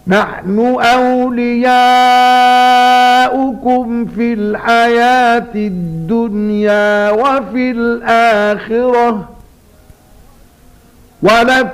نحن أولياؤكم في الحياة الدنيا وفي الآخرة ولكم